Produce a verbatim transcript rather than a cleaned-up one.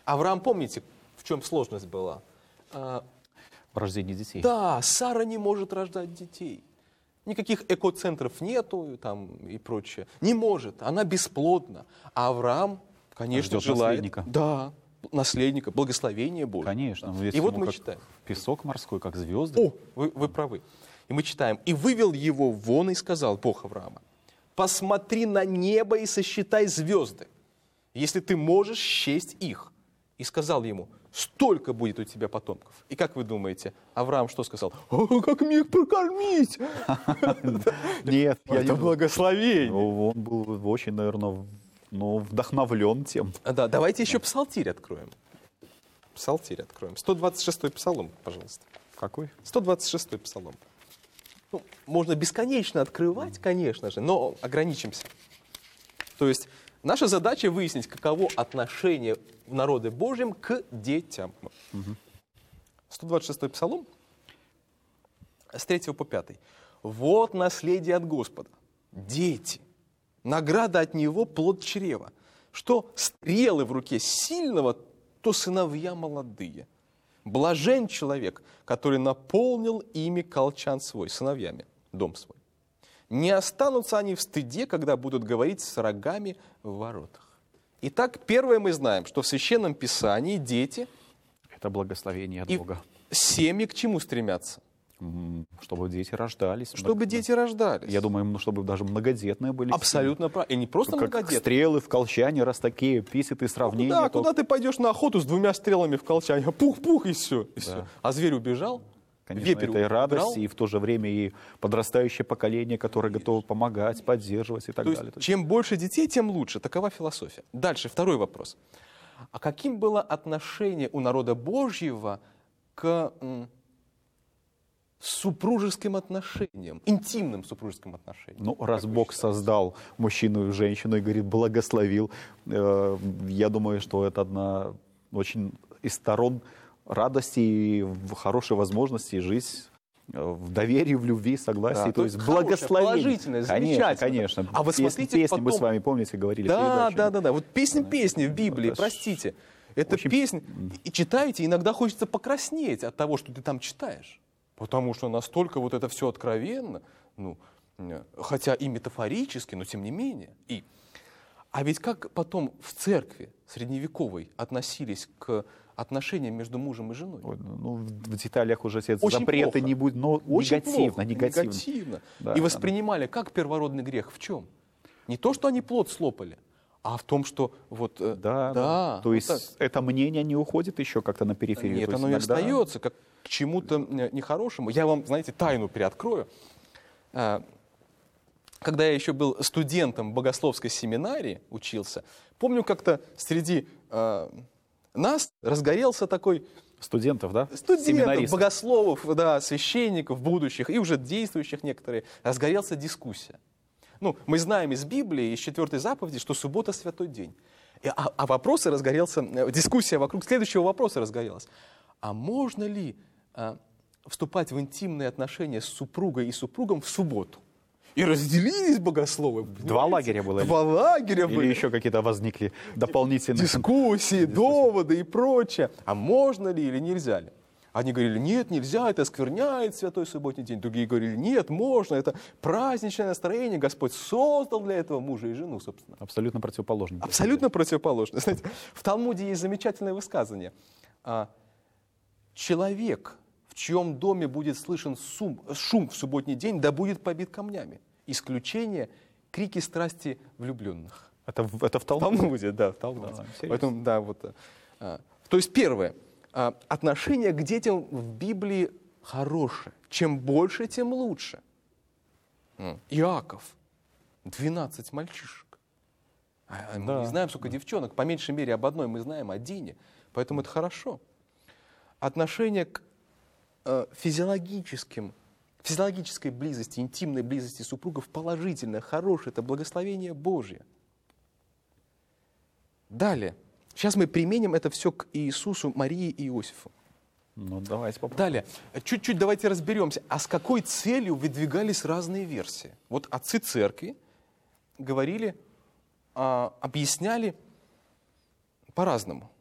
Авраам, помните, в чем сложность была? А, В рождении детей. Да, Сара не может рождать детей. Никаких экоцентров нету там, и прочее. Не может, она бесплодна. А Авраам, конечно, Ждет желает... наследника. Да, наследника, благословения Божьего. Конечно. И вот мы читаем. Песок морской, как звезды. О, вы, вы правы. И мы читаем. «И вывел его вон, и сказал Бог Авраама, посмотри на небо и сосчитай звезды, если ты можешь счесть их. И сказал ему, столько будет у тебя потомков». И как вы думаете, Авраам что сказал? «О, как мне их прокормить?» Нет, я не Это благословение. Он был очень, наверное, ну, вдохновлен тем. Да, давайте еще псалтирь откроем. Псалтирь откроем. сто двадцать шестой псалом, пожалуйста. Какой? сто двадцать шестой псалом. Ну, можно бесконечно открывать, конечно же, но ограничимся. То есть наша задача выяснить, каково отношение в народе Божьем к детям. Угу. сто двадцать шестой псалом, с третьего по пятый. «Вот наследие от Господа, дети, награда от Него плод чрева, что стрелы в руке сильного, то сыновья молодые. Блажен человек, который наполнил ими колчан свой, сыновьями, дом свой. Не останутся они в стыде, когда будут говорить с рогами в воротах». Итак, первое мы знаем, что в Священном Писании дети Это благословение от и Бога. семьи к чему стремятся? М, Чтобы дети рождались. Чтобы дети рождались. Я думаю, ну, чтобы даже многодетные были. Абсолютно правильно. И не просто Как многодетные. стрелы в колчане, раз такие эпитеты, сравнения. Да, то- куда ты пойдешь на охоту с двумя стрелами в колчане? Пух-пух, и все. И Да. все. А зверь убежал? Конечно, Вепрь это и радость, убрал? и в то же время и подрастающее поколение, которое готово помогать, поддерживать и так То есть, далее. То есть чем больше детей, тем лучше. Такова философия. Дальше, второй вопрос. А каким было отношение у народа Божьего к м, супружеским отношениям, интимным супружеским отношениям? Ну, раз Как вы Бог считаете? создал мужчину и женщину и, говорит, благословил, э, я думаю, что это одна очень из сторон радости и в- хорошей возможности жить э, в доверии, в любви, согласии, Да, то есть хорошее, благословение. положительное, Конечно, замечательно. конечно. А вы Песни- смотрите песни, потом- мы с вами, помните, говорили Да, передачи. да, да, да. Вот песня песни в Библии, Это ж простите. Это очень- песня. И читаете, иногда хочется покраснеть от того, что ты там читаешь. Потому что настолько вот это все откровенно, ну, э, хотя и метафорически, но тем не менее. И, а ведь как потом в церкви средневековой относились к отношениям между мужем и женой? Ой, ну, в в деталях уже все Очень запреты плохо. не будет, но Очень негативно, плохо, негативно. негативно. Да, И да, воспринимали как первородный грех в чем? Не то, что они плод слопали, а в том, что вот... э, Да, да. да, То вот есть так. это мнение не уходит еще как-то на периферию. Нет, То есть оно и иногда- остается как к чему-то э, нехорошему. Я вам, знаете, тайну приоткрою. А, Когда я еще был студентом богословской семинарии, учился, помню, как-то среди а, нас разгорелся такой Студентов, да? студентов, Семинаристов. богословов, да, священников будущих и уже действующих некоторые, разгорелся дискуссия. Ну, мы знаем из Библии, из четвертой заповеди, что суббота — святой день. И, а, а вопросы разгорелся, э, дискуссия вокруг следующего вопроса разгорелась. А можно ли а, вступать в интимные отношения с супругой и супругом в субботу? И разделились богословы. Два лагеря было? Два лагеря Или были. еще какие-то возникли дополнительные? Дискуссии, доводы и прочее. А можно ли или нельзя ли? Они говорили, нет, нельзя, это оскверняет святой субботний день. Другие говорили, нет, можно, это праздничное настроение. Господь создал для этого мужа и жену, собственно. Абсолютно противоположные. Абсолютно противоположно. Знаете, в Талмуде есть замечательное высказывание. А, Человек, в чьем доме будет слышен шум, шум в субботний день, да будет побит камнями. Исключение — крики страсти влюбленных. Это, в- это в В Талмуде? Талмуде, да, в Талмуде. Да, интересно. Поэтому, да, вот. а, То есть первое. а, Отношение к детям в Библии хорошее. Чем больше, тем лучше. М. Иаков. двенадцать мальчишек. А, а Мы Да, не знаем, сколько девчонок. По меньшей мере об одной мы знаем, о Дине. Поэтому это хорошо. Отношение к э, физиологическим, физиологической близости, интимной близости супругов положительное, хорошее. Это благословение Божье. Далее. Сейчас мы применим это все к Иисусу, Марии и Иосифу. Ну, давайте попробуем. Далее. Чуть-чуть давайте разберемся, а с какой целью выдвигались разные версии. Вот отцы церкви говорили, а, объясняли по-разному.